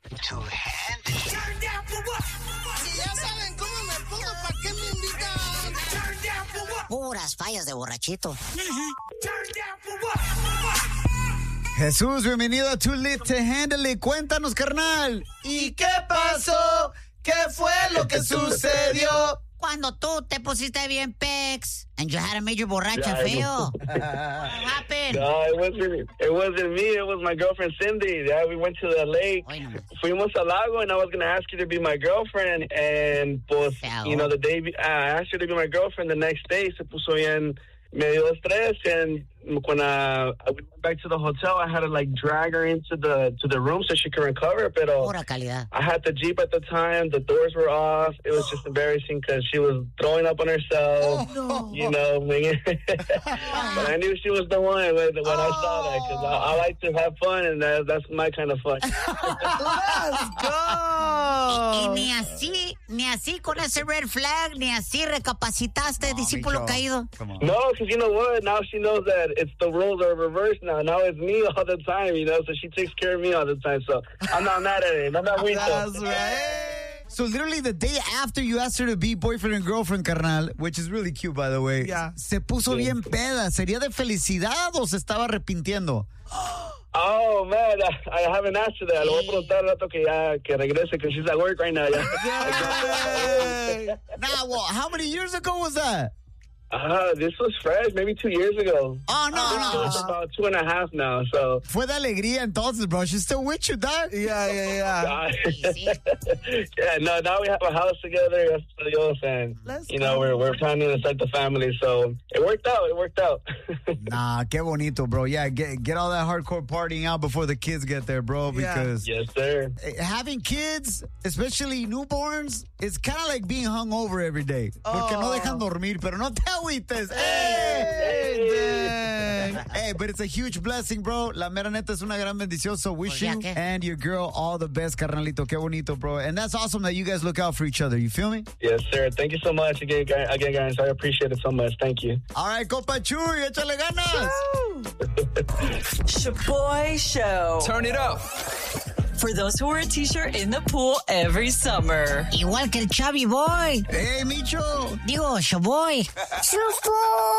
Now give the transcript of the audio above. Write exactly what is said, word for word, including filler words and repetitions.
Two-handed. Turn down for what? Si ya saben cómo me pongo, ¿para qué me invitan? Turn down for what? Puras fallas de borrachito. Turn down for what? Jesús, bienvenido a Too Lit to Handle It. Cuéntanos, carnal. ¿Y qué pasó? ¿Qué fue lo que sucedió? Cuando tú te pusiste bien pex and you had a major borracha Yeah, feo. What happened? No, it wasn't. It wasn't me. It was my girlfriend Cindy. Yeah, we went to the lake. Oy, no. Fuimos al lago, and I was gonna ask you to be my girlfriend. And pues, Feo. you know, the day be- I asked her to be my girlfriend. The next day, se puso bien medio estrés, and when uh, I went back to the hotel, I had to like drag her into the to the room so she could recover. Pero Pura calidad. I had the Jeep at the time. The doors were off. It was just embarrassing because she was throwing up on herself. Oh, You know, but I knew she was the one when, when I saw that because I, I like to have fun, and that, that's my kind of fun. Let's Y go. ni así, ni así con ese red flag, ni así recapacitaste, discípulo Micho. caído. Come on. No, because you know what? Now she knows that it's the roles are reversed now. Now it's me all the time, you know, so she takes care of me all the time. So I'm not mad at it. I'm not weak. That's right. So literally the day after you asked her to be boyfriend and girlfriend, carnal, which is really cute, by the way, Yeah. se puso bien peda. ¿Sería de felicidad o se estaba arrepintiendo? Oh, man, I, I haven't asked her that. Le voy a preguntar al rato que ya que regrese because she's at work right now. Yeah. Yay! Nah, well, how many years ago was that? Uh, this was fresh, maybe two years ago. Oh, no, It's no. about two and a half now, so. Fue de alegría entonces, bro. She's still with you, dog. Yeah, yeah, yeah. Uh, Sí. yeah, no, now we have a house together, that's for Dios, and, Let's you know, go. we're, we're planning to start the family, so it worked out, it worked out. Nah, qué bonito, bro. Yeah, get get all that hardcore partying out before the kids get there, bro, Yeah. because Yes, sir. having kids, especially newborns, it's kind of like being hungover every day. Porque no Oh. dejan dormir, pero no te agüites. Hey, Hey, dang. hey, but it's a huge blessing, bro. La mera neta es una gran bendición. So wish Pues ya you que. and your girl all the best, carnalito. Qué bonito, bro. And that's awesome that you guys look out for each other. You feel me? Yes, sir. Thank you so much again, guys. Again, guys. I appreciate it so much. Thank you. All right, compa Chuy, échale ganas. Shaboy Show. Turn it up. For those who wear a t-shirt in the pool every summer. Igual que el Chavi Boy. Hey, Micho. Digo, Shaboy.